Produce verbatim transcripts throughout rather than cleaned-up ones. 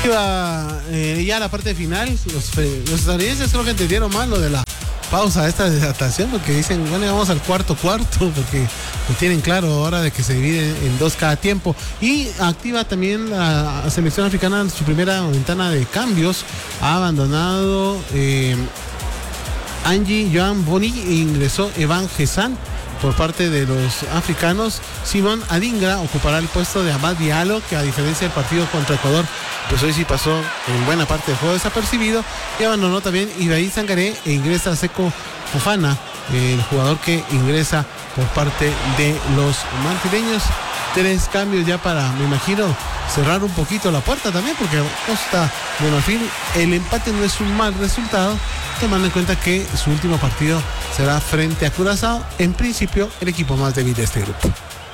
Iba eh, ya a la parte final, los, los estadounidenses creo que entendieron mal lo de la pausa esta desatación, porque dicen, bueno, vamos al cuarto cuarto, porque lo tienen claro ahora de que se divide en dos cada tiempo. Y activa también la selección africana su primera ventana de cambios. Ha abandonado eh, Angie Joan Boni e ingresó Evan Gessan. Por parte de los africanos, Simón Adingra ocupará el puesto de Amad Diallo, que a diferencia del partido contra Ecuador, pues hoy sí pasó en buena parte del juego desapercibido, y abandonó también Ibrahim Sangaré e ingresa Seco Fofana, el jugador que ingresa por parte de los marfileños. Tres cambios ya para, me imagino, cerrar un poquito la puerta también, porque Costa de Marfil, el empate no es un mal resultado, tomando en cuenta que su último partido será frente a Curazao, en principio el equipo más débil de este grupo.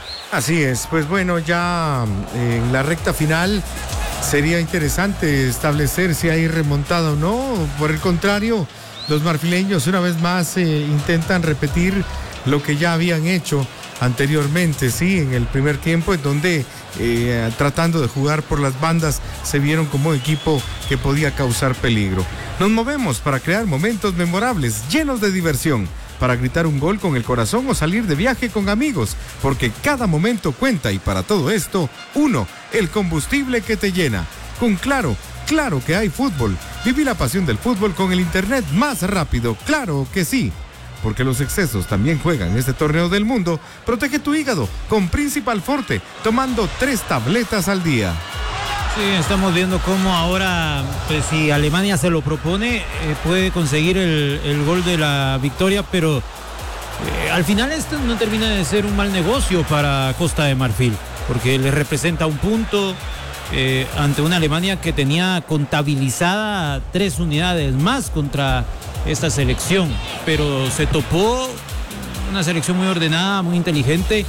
Así es, pues bueno, ya en la recta final sería interesante establecer si hay remontada o no. Por el contrario, los marfileños una vez más eh, intentan repetir lo que ya habían hecho anteriormente, sí, en el primer tiempo, en donde eh, tratando de jugar por las bandas se vieron como equipo que podía causar peligro. Nos movemos para crear momentos memorables, llenos de diversión, para gritar un gol con el corazón o salir de viaje con amigos, porque cada momento cuenta, y para todo esto, uno, el combustible que te llena. Con Claro, claro que hay fútbol. Viví la pasión del fútbol con el internet más rápido, claro que sí. Porque los excesos también juegan en este torneo del mundo. Protege tu hígado con Principal Forte, tomando tres tabletas al día. Sí, estamos viendo cómo ahora, pues si Alemania se lo propone, eh, puede conseguir el, el gol de la victoria, pero eh, al final esto no termina de ser un mal negocio para Costa de Marfil, porque le representa un punto eh, ante una Alemania que tenía contabilizada tres unidades más contra esta selección, pero se topó una selección muy ordenada, muy inteligente.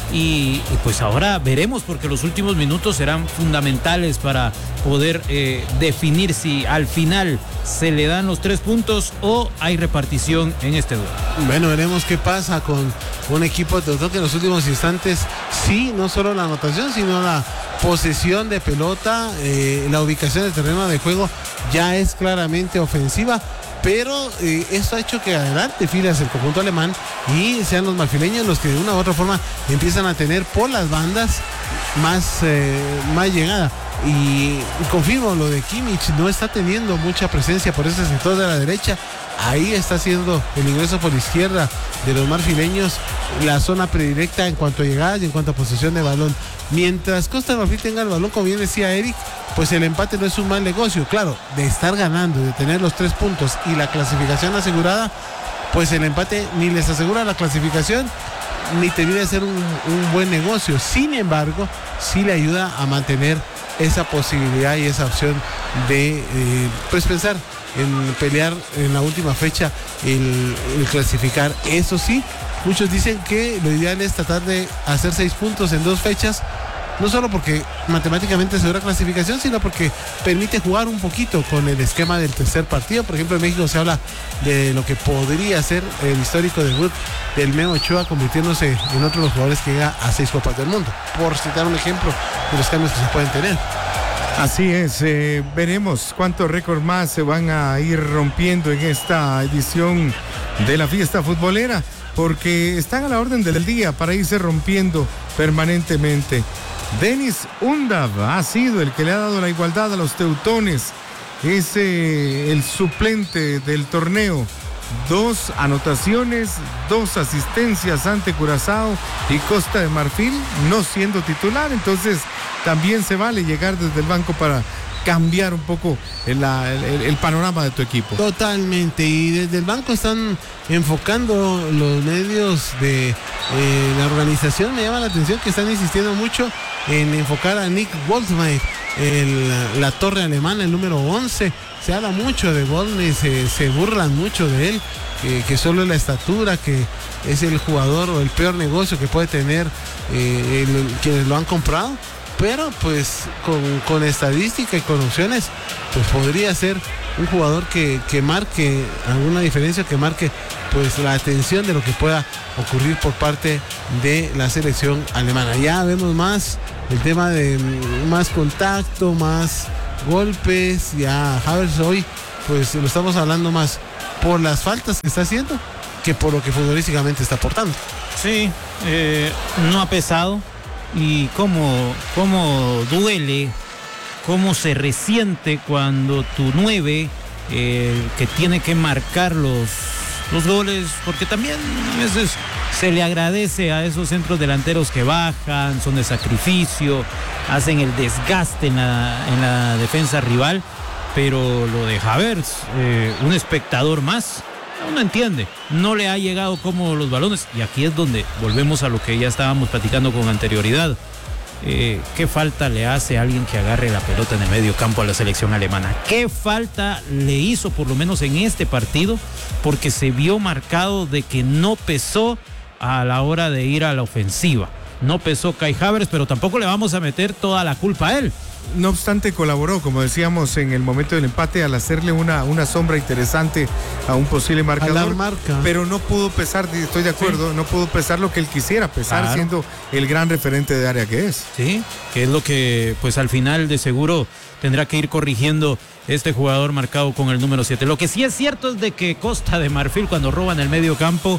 Y, y pues ahora veremos, porque los últimos minutos serán fundamentales para poder eh, definir si al final se le dan los tres puntos o hay repartición en este duelo. Bueno, veremos qué pasa con un equipo que en los últimos instantes, sí, no solo la anotación, sino la posesión de pelota, eh, la ubicación del terreno de juego ya es claramente ofensiva. Pero eh, esto ha hecho que adelante filas el conjunto alemán y sean los marfileños los que de una u otra forma empiezan a tener por las bandas más, eh, más llegada. Y, y confirmo lo de Kimmich, no está teniendo mucha presencia por ese sector de la derecha. Ahí está haciendo el ingreso por la izquierda de los marfileños la zona predilecta en cuanto a llegadas y en cuanto a posesión de balón. Mientras Costa de Marfil tenga el balón, como bien decía Eric, pues el empate no es un mal negocio. Claro, de estar ganando, de tener los tres puntos y la clasificación asegurada, pues el empate ni les asegura la clasificación, ni termina de ser un, un buen negocio. Sin embargo, sí le ayuda a mantener esa posibilidad y esa opción de eh, pues pensar en pelear en la última fecha el, el clasificar. Eso sí, muchos dicen que lo ideal es tratar de hacer seis puntos en dos fechas, no solo porque matemáticamente asegura clasificación, sino porque permite jugar un poquito con el esquema del tercer partido. Por ejemplo, en México se habla de lo que podría ser el histórico debut del Memo Ochoa, convirtiéndose en otro de los jugadores que llega a seis Copas del Mundo, por citar un ejemplo de los cambios que se pueden tener. Así es, eh, veremos cuántos récords más se van a ir rompiendo en esta edición de la fiesta futbolera, porque están a la orden del día para irse rompiendo permanentemente. Denis Undav ha sido el que le ha dado la igualdad a los teutones, es eh, el suplente del torneo. Dos anotaciones, dos asistencias ante Curazao y Costa de Marfil, no siendo titular. Entonces también se vale llegar desde el banco para cambiar un poco el, el, el panorama de tu equipo. Totalmente, y desde el banco están enfocando los medios de eh, la organización. Me llama la atención que están insistiendo mucho en enfocar a Nick Wolfsmeier, el, la torre alemana, el número once. Se habla mucho de Wolfsmeier, se, se burlan mucho de él, que, que solo es la estatura, que es el jugador o el peor negocio que puede tener eh, el, quienes lo han comprado. Pero pues con, con estadística y con opciones, pues podría ser un jugador que, que marque alguna diferencia, que marque pues la atención de lo que pueda ocurrir por parte de la selección alemana. Ya vemos más el tema de más contacto, más golpes. Ya Havertz hoy, pues lo estamos hablando más por las faltas que está haciendo que por lo que futbolísticamente está aportando. Sí, eh, no ha pesado. Y cómo, cómo duele, cómo se resiente cuando tu nueve, eh, que tiene que marcar los, los goles, porque también a veces se le agradece a esos centros delanteros que bajan, son de sacrificio, hacen el desgaste en la, en la defensa rival, pero lo de Havertz, eh, un espectador más, uno entiende, no le ha llegado como los balones, y aquí es donde volvemos a lo que ya estábamos platicando con anterioridad. Eh, ¿Qué falta le hace a alguien que agarre la pelota en el medio campo a la selección alemana? ¿Qué falta le hizo por lo menos en este partido? Porque se vio marcado de que no pesó a la hora de ir a la ofensiva. No pesó Kai Havertz, pero tampoco le vamos a meter toda la culpa a él. No obstante, colaboró, como decíamos, en el momento del empate al hacerle una, una sombra interesante a un posible marcador, marca. Pero no pudo pesar, estoy de acuerdo, sí. no pudo pesar lo que él quisiera pesar, claro. siendo el gran referente de área que es. Sí, que es lo que pues al final de seguro tendrá que ir corrigiendo este jugador marcado con el número siete. Lo que sí es cierto es de que Costa de Marfil, cuando roba en el medio campo,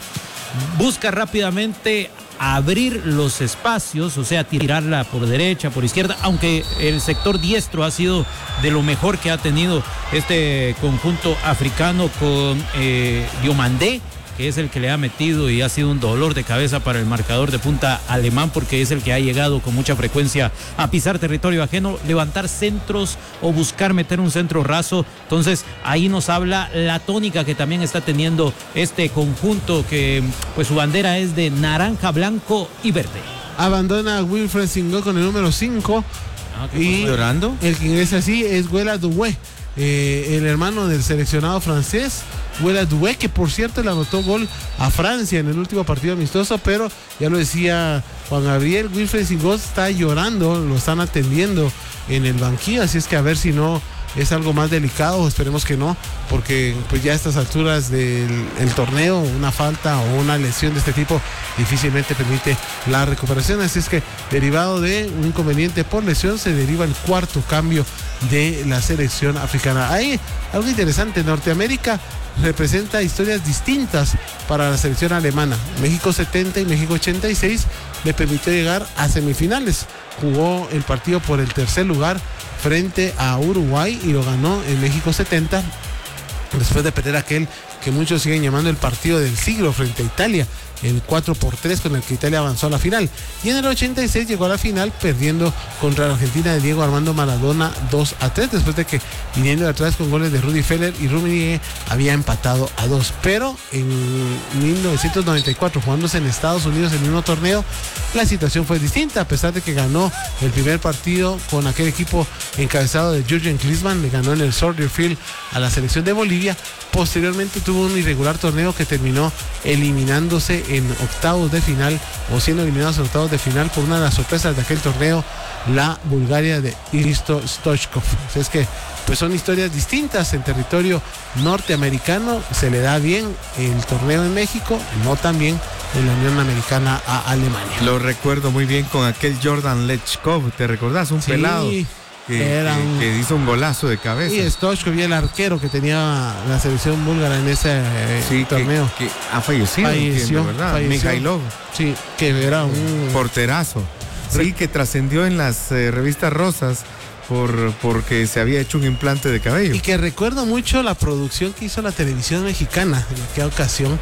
busca rápidamente abrir los espacios, o sea, tirarla por derecha, por izquierda, aunque el sector diestro ha sido de lo mejor que ha tenido este conjunto africano con eh, Diomandé, que es el que le ha metido y ha sido un dolor de cabeza para el marcador de punta alemán, porque es el que ha llegado con mucha frecuencia a pisar territorio ajeno, levantar centros o buscar meter un centro raso. Entonces ahí nos habla la tónica que también está teniendo este conjunto, que pues su bandera es de naranja, blanco y verde. Abandona Wilfred Singo con el número cinco. Ah, y llorando. El que ingresa así es Guela Doué, eh, el hermano del seleccionado francés. Guela Doué, que por cierto le anotó gol a Francia en el último partido amistoso, pero ya lo decía Juan Gabriel, Wilfred Singo está llorando, lo están atendiendo en el banquillo, así es que a ver si no es algo más delicado, esperemos que no, porque pues ya a estas alturas del el torneo, una falta o una lesión de este tipo difícilmente permite la recuperación, así es que derivado de un inconveniente por lesión se deriva el cuarto cambio de la selección africana. Hay algo interesante, Norteamérica representa historias distintas para la selección alemana. México setenta y México ochenta y seis le permitió llegar a semifinales, jugó el partido por el tercer lugar frente a Uruguay y lo ganó en México setenta, después de perder aquel que muchos siguen llamando el partido del siglo frente a Italia, el cuatro por tres con el que Italia avanzó a la final. Y en el ochenta y seis llegó a la final perdiendo contra la Argentina de Diego Armando Maradona dos a tres, después de que viniendo de atrás con goles de Rudi Feller y Rummenigge había empatado a dos. Pero en mil novecientos noventa y cuatro, jugándose en Estados Unidos el mismo torneo, la situación fue distinta, a pesar de que ganó el primer partido con aquel equipo encabezado de Jürgen Klinsmann, le ganó en el Soldier Field a la selección de Bolivia. Posteriormente tuvo un irregular torneo que terminó eliminándose en octavos de final, o siendo eliminados en octavos de final por una de las sorpresas de aquel torneo, la Bulgaria de Hristo Stoichkov. Así es que pues son historias distintas. En territorio norteamericano se le da bien el torneo en México, no tan bien en la Unión Americana a Alemania. Lo recuerdo muy bien con aquel Jordan Lechkov, ¿te recordás? Un sí. pelado Que, Era un... que, que hizo un golazo de cabeza. Y Stoichkov, el arquero que tenía la selección búlgara en ese sí, torneo. Que, que ha fallecido, falleció, entiendo, ¿verdad? Falleció. Mikhailov. Sí, que era un porterazo. Sí, que trascendió en las eh, revistas rosas por porque se había hecho un implante de cabello. Y que recuerdo mucho la producción que hizo la televisión mexicana en aquella ocasión,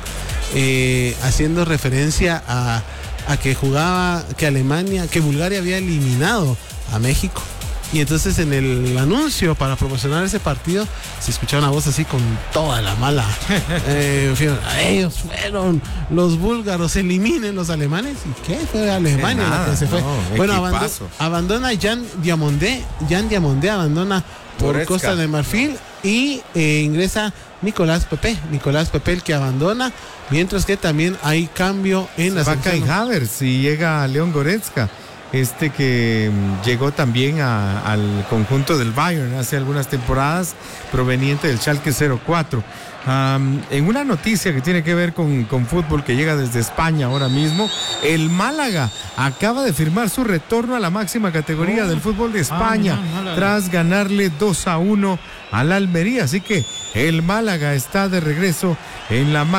eh, haciendo referencia a, a que jugaba, que Alemania, que Bulgaria había eliminado a México. Y entonces en el anuncio para promocionar ese partido se escuchaba una voz así con toda la mala. eh, ellos fueron los búlgaros, eliminen los alemanes. ¿Y qué? Fue Alemania nada, la que se fue. No, bueno, abandona, abandona Jan Diamondé, Jan Diamondé abandona por Goretzka. Costa de Marfil y eh, ingresa Nicolás Pepe, Nicolás Pepe el que abandona, mientras que también hay cambio en la selección. Va Kai Havertz y llega León Goretzka. este que llegó también a, al conjunto del Bayern hace algunas temporadas, proveniente del Schalke cero cuatro. Um, en una noticia que tiene que ver con, con fútbol que llega desde España ahora mismo, el Málaga acaba de firmar su retorno a la máxima categoría oh. del fútbol de España ah, mira, tras ganarle dos a uno al Almería, así que el Málaga está de regreso en la máxima